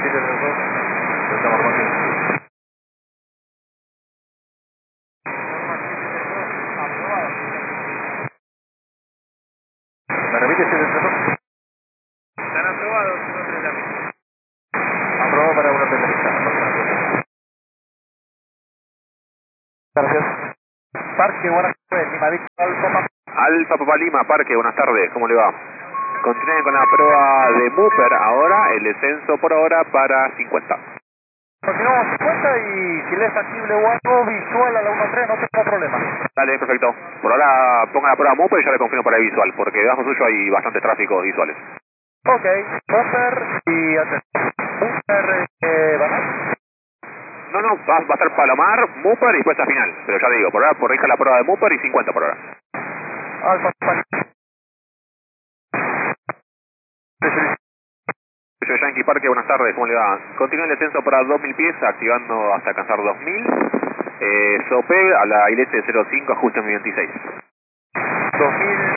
732. Estamos Martín. ¿Me repite 732? Están aprobados, 130.000. Aprobado para una penalista. Gracias. Parque, buenas tardes. Lima Víctor Alfa. Alfa Papa Lima, Parque, buenas tardes, ¿cómo le va? Continúen con la prueba de Mooper ahora, el descenso por ahora para 50. Continuamos 50 y si le es factible o algo visual a la 1.3 no tengo problema. Dale, perfecto. Por ahora ponga la prueba Mooper y ya le confirmo para el visual, porque debajo suyo hay bastante tráfico visuales. Ok, Mooper y atención. Mooper, ¿verdad? No, va a estar Palomar, Mooper y puesta final. Pero ya le digo, por ahora corrija la prueba de Mooper y 50 por ahora. Alfa, Yo Yankee Parque, buenas tardes, ¿cómo le va? Continúa el descenso para 2000 pies, activando hasta alcanzar 2000. SOPE a la ILS 05, ajuste 26. 2000